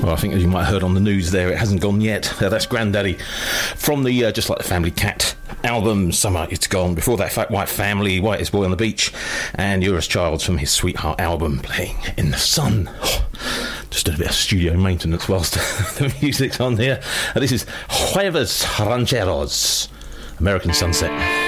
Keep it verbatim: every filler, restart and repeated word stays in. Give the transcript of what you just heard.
Well, I think as you might have heard on the news there, it hasn't gone yet. Uh, that's Grandaddy from the uh, Just Like the Family Cat album, Summer It's Gone. Before that, Fat White Family, Whitest Boy on the Beach, and Eurus Childs from his Sweetheart album, Playing in the Sun. Oh, just a bit of studio maintenance whilst the music's on here. Uh, this is Jueves Rancheros, American Sunset.